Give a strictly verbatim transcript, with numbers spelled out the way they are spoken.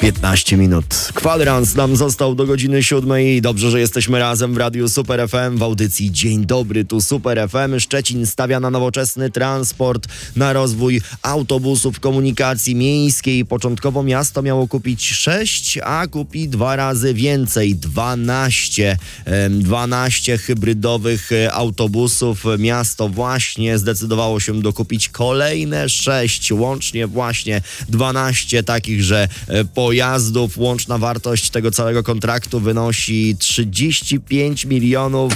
piętnaście minut. Kwadrans nam został do godziny siódmej. Dobrze, że jesteśmy razem w Radiu Super F M w audycji Dzień Dobry, tu Super F M. Szczecin stawia na nowoczesny transport, na rozwój autobusów, komunikacji miejskiej. Początkowo miasto miało kupić sześć, a kupi dwa razy więcej. dwanaście. dwanaście hybrydowych autobusów. Miasto właśnie zdecydowało się dokupić kolejne sześć. Łącznie właśnie dwanaście takich, że pojazdów. Łączna wartość tego całego kontraktu wynosi trzydzieści pięć milionów